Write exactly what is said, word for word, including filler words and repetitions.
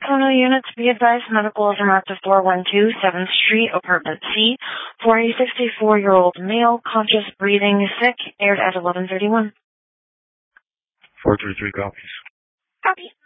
Tono units, be advised medical is in to four one two seventh Street, Apartment C, for a sixty-four-year-old male, conscious, breathing, sick, aired at eleven thirty-one. four three three copies. Copy.